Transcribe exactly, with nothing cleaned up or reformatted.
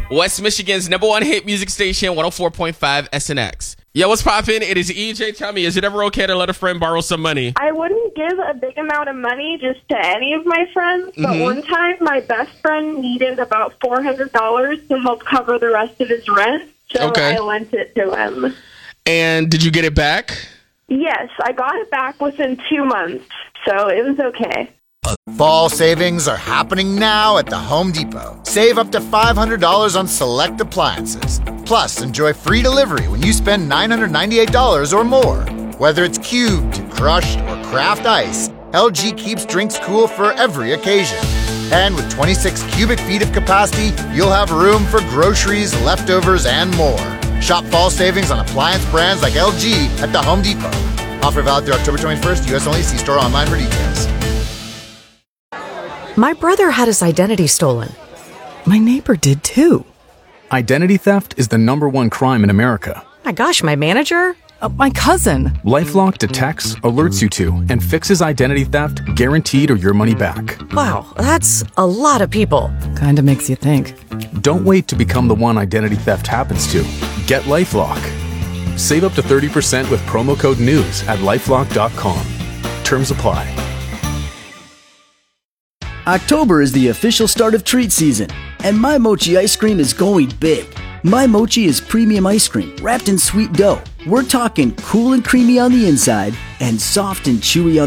West Michigan's number one hit music station, one oh four point five S N X. Yo, what's poppin'? It is E J. Tell me, is it ever okay to let a friend borrow some money? I wouldn't give a big amount of money just to any of my friends, but Mm-hmm. one time my best friend needed about four hundred dollars to help cover the rest of his rent, so Okay. I lent it to him. And did you get it back? Yes, I got it back within two months, so it was okay. Fall savings are happening now at the Home Depot. Save up to five hundred dollars on select appliances. Plus, enjoy free delivery when you spend nine hundred ninety-eight dollars or more. Whether it's cubed, crushed, or craft ice, L G keeps drinks cool for every occasion. And with twenty-six cubic feet of capacity, you'll have room for groceries, leftovers, and more. Shop fall savings on appliance brands like L G at the Home Depot. Offer valid through October twenty-first, U S only. See store online for details. My brother had his identity stolen. My neighbor did too. Identity theft is the number one crime in America. My gosh, my manager? Uh, my cousin. LifeLock detects, alerts you to, and fixes identity theft guaranteed or your money back. Wow, that's a lot of people. Kinda makes you think. Don't wait to become the one identity theft happens to. Get LifeLock. Save up to thirty percent with promo code NEWS at lifelock dot com. Terms apply. October is the official start of treat season, and My Mochi ice cream is going big. My Mochi is premium ice cream wrapped in sweet dough. We're talking cool and creamy on the inside and soft and chewy on